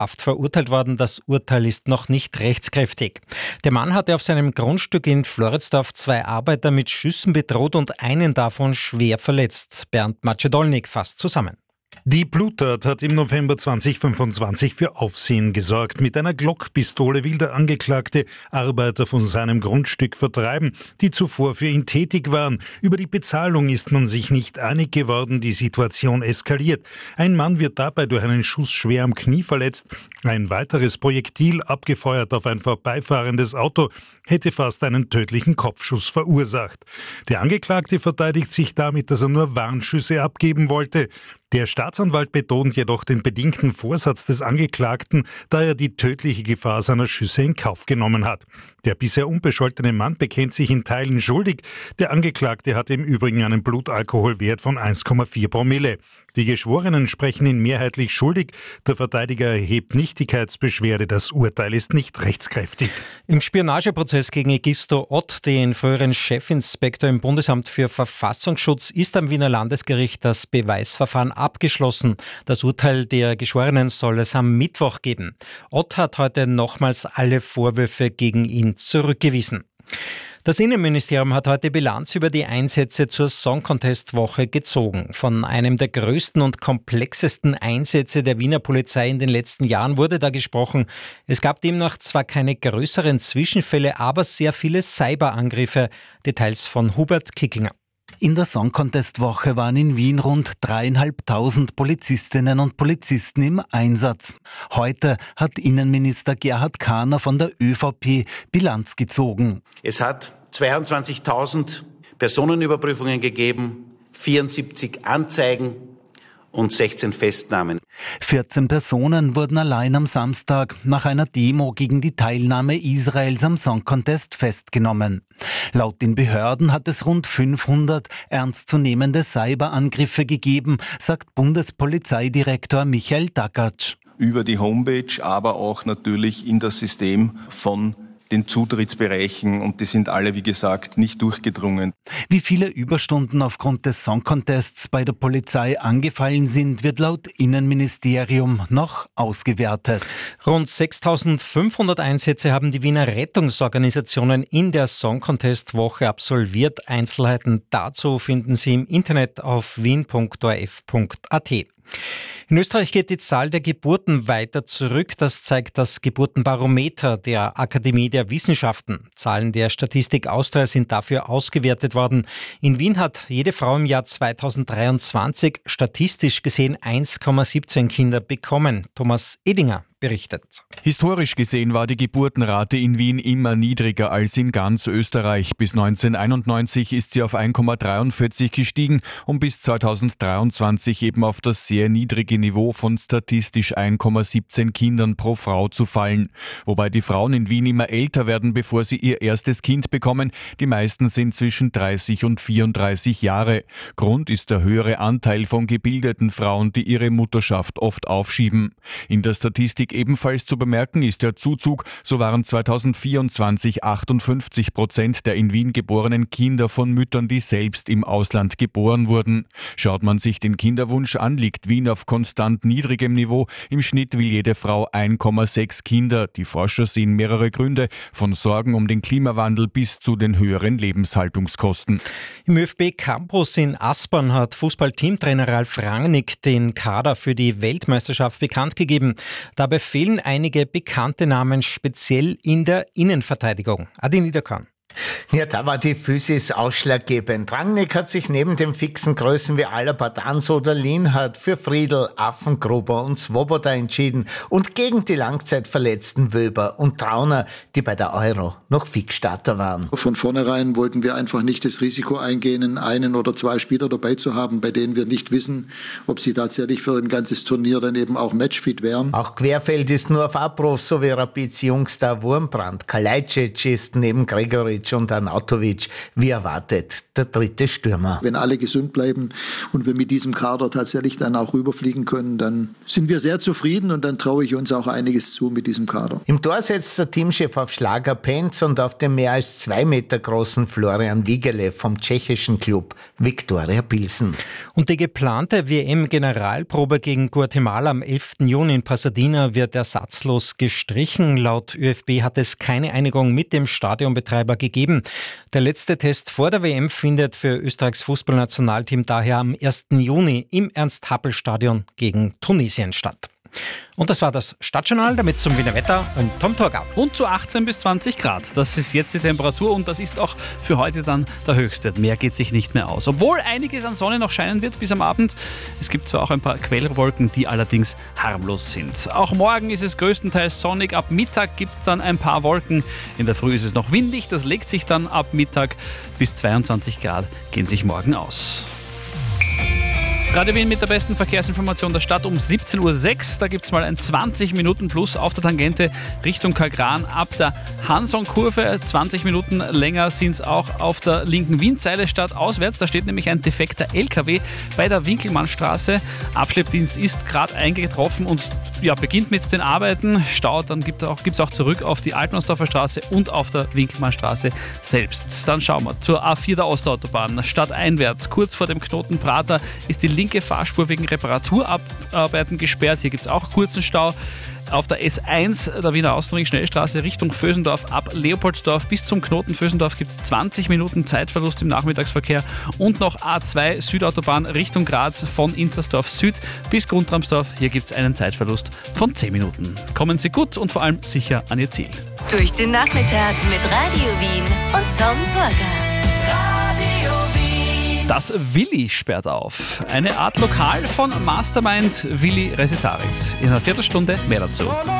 Haft verurteilt worden. Das Urteil ist noch nicht rechtskräftig. Der Mann hatte auf seinem Grundstück in Floridsdorf 2 Arbeiter mit Schüssen bedroht und einen davon schwer verletzt. Bernd Macedolnik fasst zusammen. Die Bluttat hat im November 2025 für Aufsehen gesorgt. Mit einer Glockpistole will der Angeklagte Arbeiter von seinem Grundstück vertreiben, die zuvor für ihn tätig waren. Über die Bezahlung ist man sich nicht einig geworden. Die Situation eskaliert. Ein Mann wird dabei durch einen Schuss schwer am Knie verletzt. Ein weiteres Projektil, abgefeuert auf ein vorbeifahrendes Auto, hätte fast einen tödlichen Kopfschuss verursacht. Der Angeklagte verteidigt sich damit, dass er nur Warnschüsse abgeben wollte. Der Staatsanwalt betont jedoch den bedingten Vorsatz des Angeklagten, da er die tödliche Gefahr seiner Schüsse in Kauf genommen hat. Der bisher unbescholtene Mann bekennt sich in Teilen schuldig. Der Angeklagte hatte im Übrigen einen Blutalkoholwert von 1,4 Promille. Die Geschworenen sprechen ihn mehrheitlich schuldig. Der Verteidiger erhebt Nichtigkeitsbeschwerde. Das Urteil ist nicht rechtskräftig. Im Spionageprozess gegen Egisto Ott, den früheren Chefinspektor im Bundesamt für Verfassungsschutz, ist am Wiener Landesgericht das Beweisverfahren abgeschlossen. Das Urteil der Geschworenen soll es am Mittwoch geben. Ott hat heute nochmals alle Vorwürfe gegen ihn zurückgewiesen. Das Innenministerium hat heute Bilanz über die Einsätze zur Song Contest Woche gezogen. Von einem der größten und komplexesten Einsätze der Wiener Polizei in den letzten Jahren wurde da gesprochen. Es gab demnach zwar keine größeren Zwischenfälle, aber sehr viele Cyberangriffe. Details von Hubert Kickinger. In der Song Contest Woche waren in Wien rund 3.500 Polizistinnen und Polizisten im Einsatz. Heute hat Innenminister Gerhard Kahner von der ÖVP Bilanz gezogen. Es hat 22.000 Personenüberprüfungen gegeben, 74 Anzeigen und 16 Festnahmen. 14 Personen wurden allein am Samstag nach einer Demo gegen die Teilnahme Israels am Song Contest festgenommen. Laut den Behörden hat es rund 500 ernstzunehmende Cyberangriffe gegeben, sagt Bundespolizeidirektor Michael Dagatsch. Über die Homepage, aber auch natürlich in das System von den Zutrittsbereichen, und die sind alle, wie gesagt, nicht durchgedrungen. Wie viele Überstunden aufgrund des Song Contests bei der Polizei angefallen sind, wird laut Innenministerium noch ausgewertet. Rund 6.500 Einsätze haben die Wiener Rettungsorganisationen in der Song Contest Woche absolviert. Einzelheiten dazu finden Sie im Internet auf wien.orf.at. In Österreich geht die Zahl der Geburten weiter zurück. Das zeigt das Geburtenbarometer der Akademie der Wissenschaften. Zahlen der Statistik Austria sind dafür ausgewertet worden. In Wien hat jede Frau im Jahr 2023 statistisch gesehen 1,17 Kinder bekommen. Thomas Edinger berichtet. Historisch gesehen war die Geburtenrate in Wien immer niedriger als in ganz Österreich. Bis 1991 ist sie auf 1,43 gestiegen, um bis 2023 eben auf das sehr niedrige Niveau von statistisch 1,17 Kindern pro Frau zu fallen. Wobei die Frauen in Wien immer älter werden, bevor sie ihr erstes Kind bekommen. Die meisten sind zwischen 30 und 34 Jahre. Grund ist der höhere Anteil von gebildeten Frauen, die ihre Mutterschaft oft aufschieben. In der Statistik ebenfalls zu bemerken ist der Zuzug. So waren 2024 58% der in Wien geborenen Kinder von Müttern, die selbst im Ausland geboren wurden. Schaut man sich den Kinderwunsch an, liegt Wien auf konstant niedrigem Niveau. Im Schnitt will jede Frau 1,6 Kinder. Die Forscher sehen mehrere Gründe, von Sorgen um den Klimawandel bis zu den höheren Lebenshaltungskosten. Im ÖFB Campus in Aspern hat Fußball-Teamtrainer Ralf Rangnick den Kader für die Weltmeisterschaft bekannt gegeben. Dabei fehlen einige bekannte Namen, speziell in der Innenverteidigung. Adi Niederkorn. Ja, da war die Physis ausschlaggebend. Rangnick hat sich neben den fixen Größen wie Alaba, Danso oder Lienhardt für Friedl, Affengruber und Svoboda entschieden und gegen die langzeitverletzten Wöber und Trauner, die bei der Euro noch Fixstarter waren. Von vornherein wollten wir einfach nicht das Risiko eingehen, einen oder zwei Spieler dabei zu haben, bei denen wir nicht wissen, ob sie tatsächlich für ein ganzes Turnier dann eben auch matchfit wären. Auch Querfeld ist nur auf Abruf, so wie Rapids Jungstar Wurmbrand. Kalajdzic ist neben Gregoritsch Gregoritsch und Arnautovic. Wie erwartet, der dritte Stürmer. Wenn alle gesund bleiben und wir mit diesem Kader tatsächlich dann auch rüberfliegen können, dann sind wir sehr zufrieden und dann traue ich uns auch einiges zu mit diesem Kader. Im Tor setzt der Teamchef auf Schlager Penz und auf den mehr als 2 Meter großen Florian Wigele vom tschechischen Club Viktoria Pilsen. Und die geplante WM-Generalprobe gegen Guatemala am 11. Juni in Pasadena wird ersatzlos gestrichen. Laut ÖFB hat es keine Einigung mit dem Stadionbetreiber gegeben. Der letzte Test vor der WM findet für Österreichs Fußballnationalteam daher am 1. Juni im Ernst-Happel-Stadion gegen Tunesien statt. Und das war das Stadtjournal, damit zum Wiener Wetter und Tom Torgau. Und zu 18 bis 20 Grad. Das ist jetzt die Temperatur und das ist auch für heute dann der Höchstwert. Mehr geht sich nicht mehr aus. Obwohl einiges an Sonne noch scheinen wird bis am Abend. Es gibt zwar auch ein paar Quellwolken, die allerdings harmlos sind. Auch morgen ist es größtenteils sonnig. Ab Mittag gibt es dann ein paar Wolken. In der Früh ist es noch windig. Das legt sich dann ab Mittag bis 22 Grad gehen sich morgen aus. Radio Wien mit der besten Verkehrsinformation der Stadt um 17.06 Uhr. Da gibt es mal ein 20 Minuten plus auf der Tangente Richtung Kagran ab der Hanson-Kurve. 20 Minuten länger sind es auch auf der linken Wien-Zeile stadtauswärts. Da steht nämlich ein defekter LKW bei der Winkelmannstraße. Abschleppdienst ist gerade eingetroffen und beginnt mit den Arbeiten. Stau, dann gibt es auch zurück auf die Altmannsdorfer Straße und auf der Winkelmannstraße selbst. Dann schauen wir zur A4 der Ostautobahn. Stadteinwärts, kurz vor dem Knoten Prater, ist die linke Fahrspur wegen Reparaturarbeiten gesperrt. Hier gibt es auch kurzen Stau. Auf der S1 der Wiener Außenring Schnellstraße Richtung Vösendorf ab Leopoldsdorf bis zum Knoten Vösendorf gibt es 20 Minuten Zeitverlust im Nachmittagsverkehr und noch A2 Südautobahn Richtung Graz von Inzersdorf Süd bis Guntramsdorf. Hier gibt es einen Zeitverlust von 10 Minuten. Kommen Sie gut und vor allem sicher an Ihr Ziel. Durch den Nachmittag mit Radio Wien und Tom Torgau. Das Willi sperrt auf. Eine Art Lokal von Mastermind Willi Resetaritz. In einer Viertelstunde mehr dazu.